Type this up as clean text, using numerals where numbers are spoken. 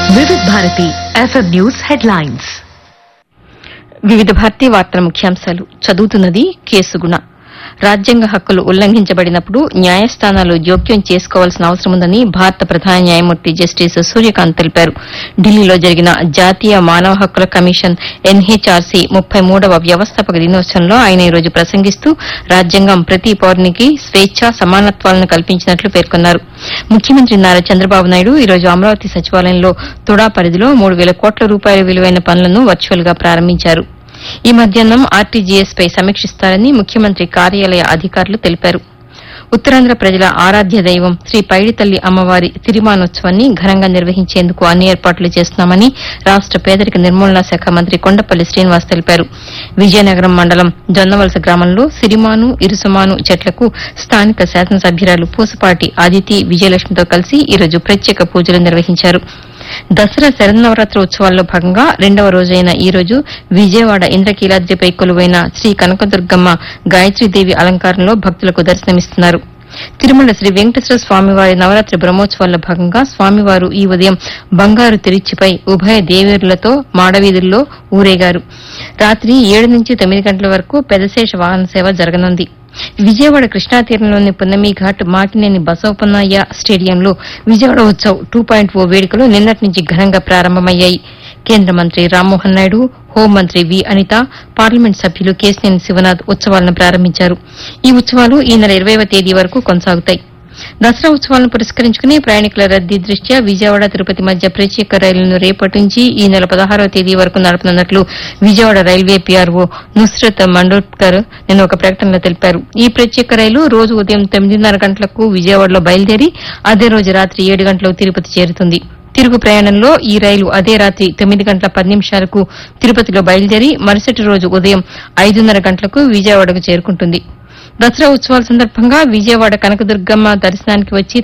వివిధ Bharati FM news headlines. వివిధ భారతీ వార్తల ముఖ్యాంశాలు చదువుతున్నది కేసుగుణ. రాజ్యాంగ హక్కులు ఉల్లంఘించబడినప్పుడు న్యాయస్థానాలు జోక్యం చేసుకోవాల్సిన అవసరముందని భారత ప్రధాన న్యాయమూర్తి జస్టిస్ సూర్యకాంత్ తెలిపారు. ఢిల్లీలో జరిగిన జాతీయ మానవ హక్కుల కమిషన్ ఎన్హెచ్ఆర్సీ 33వ వ్యవస్థాపక దినోత్సవంలో ఆయన ఈ రోజు ప్రసంగిస్తూ రాజ్యాంగం ప్రతి పౌరునికి స్వేచ్ఛ సమానత్వాలను కల్పించినట్లు పేర్కొన్నారు. ముఖ్యమంత్రి నారా చంద్రబాబు నాయుడు ఈ రోజు అమరావతి సచివాలయంలో తుడా పరిధిలో 3,000 కోట్ల రూపాయల విలువైన పనులను వర్చువల్ గా ప్రారంభించారు. ఈ మధ్యాహ్నం ఆర్టీజీఎస్ పై సమీక్షిస్తారని ముఖ్యమంత్రి కార్యాలయ అధికారులు తెలిపారు. ఉత్తరాంధ్ర ప్రజల ఆరాధ్య దైవం శ్రీ పైడితల్లి అమ్మవారి తిరుమానోత్సవాన్ని ఘనంగా నిర్వహించేందుకు అన్ని ఏర్పాట్లు చేస్తున్నామని రాష్ట పేదరిక నిర్మూలనా శాఖ మంత్రి కొండపల్లి శ్రీనివాస్ తెలిపారు. విజయనగరం మండలం జొన్నవలస గ్రామంలో సిరిమాను ఇరుసుమాను చెట్లకు స్థానిక శాసనసభ్యురాలు పూసపాటి అదితి విజయలక్ష్మితో కలిసి ఈ రోజు ప్రత్యేక పూజలు నిర్వహించారు. దసరా శరన్నవరాత్రి ఉత్సవాల్లో భాగంగా 2వ రోజైన ఈ రోజు విజయవాడ ఇంద్రకీలాద్రిపై కొలువైన శ్రీ కనకదుర్గమ్మ గాయత్రీదేవి అలంకారంలో భక్తులకు దర్శనమిస్తున్నారు. తిరుమల శ్రీ వెంకటేశ్వర స్వామివారి నవరాత్రి బ్రహ్మోత్సవాల్లో భాగంగా స్వామివారు ఈ ఉదయం బంగారు తిరుచిపై ఉభయ దేవేరులతో మాడవీధుల్లో ఊరేగారు. రాత్రి 7 నుంచి 9 గంటల వరకు పెదశేష వాహన సేవ జరగనుంది. విజయవాడ కృష్ణా తీరంలోని పున్నమి ఘాట్ మాకినేని బసవపున్నయ్య స్టేడియంలో విజయవాడ ఉత్సవ్ 2.0 వేడుకలు నిన్నటి నుంచి ఘనంగా ప్రారంభమయ్యాయి. కేంద్ర మంత్రి రామ్మోహన్ నాయుడు, హోంమంత్రి వి అనిత, పార్లమెంట్ సభ్యులు కేశినేని శివనాథ్ ఉత్సవాలను ప్రారంభించారు. ఈ ఉత్సవాలు ఈ నెల 20వ తేదీ వరకు కొనసాగుతాయి. దసరా ఉత్సవాలను పురస్కరించుకుని ప్రయాణికుల రద్దీ దృష్ట్యా విజయవాడ తిరుపతి మధ్య ప్రత్యేక రైలును రేపటి నుంచి ఈ నెల 16వ తేదీ వరకు నడపనున్నట్లు విజయవాడ రైల్వే పీఆర్ఓ నుస్రత్ మండోట్కర్ నిన్న ఒక ప్రకటనలో తెలిపారు. ఈ ప్రత్యేక రైలు రోజు ఉదయం 9:30 గంటలకు విజయవాడలో బయలుదేరి అదే రోజు రాత్రి 7 గంటలకు తిరుపతి చేరుతుంది. తిరుగు ప్రయాణంలో ఈ రైలు అదే రాత్రి 9 గంటల 10 నిమిషాలకు తిరుపతిలో బయలుదేరి మరుసటి రోజు ఉదయం 5:30 గంటలకు విజయవాడకు చేరుకుంటుంది. దసరా ఉత్సవాల సందర్భంగా విజయవాడ కనకదుర్గమ్మ దర్శనానికి వచ్చి